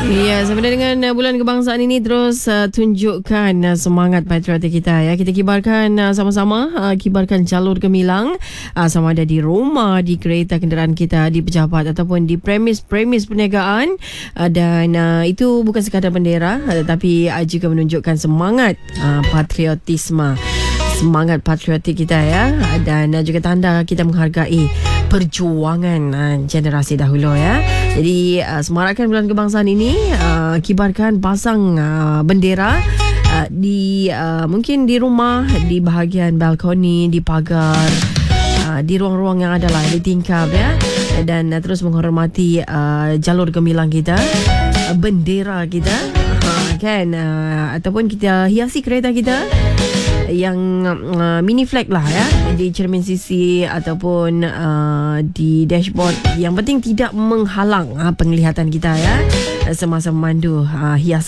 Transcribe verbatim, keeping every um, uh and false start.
Ya, sebenarnya dengan uh, bulan kebangsaan ini terus uh, tunjukkan uh, semangat patriotik kita ya. Kita kibarkan uh, sama-sama, uh, kibarkan jalur gemilang uh, sama ada di rumah, di kereta kenderaan kita, di pejabat ataupun di premis-premis perniagaan, uh, dan uh, itu bukan sekadar bendera uh, tetapi uh, juga menunjukkan semangat uh, patriotisme, semangat patriotik kita ya, dan uh, juga tanda kita menghargai perjuangan uh, generasi dahulu ya. Jadi uh, semarakkan bulan kebangsaan ini, uh, kibarkan, pasang uh, bendera uh, di uh, mungkin di rumah, di bahagian balkoni, di pagar, uh, di ruang-ruang yang ada lah, di tingkap ya, dan uh, terus menghormati uh, jalur gemilang kita, uh, bendera kita, uh, kan, uh, ataupun kita hiasi kereta kita yang uh, mini flag lah ya, di cermin sisi ataupun uh, di dashboard. Yang penting tidak menghalang uh, penglihatan kita ya semasa memandu uh, hiasan